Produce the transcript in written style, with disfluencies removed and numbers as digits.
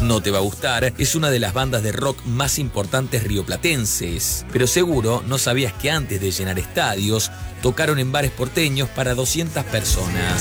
No te va a gustar, es una de las bandas de rock más importantes rioplatenses. Pero seguro no sabías que antes de llenar estadios, tocaron en bares porteños para 200 personas.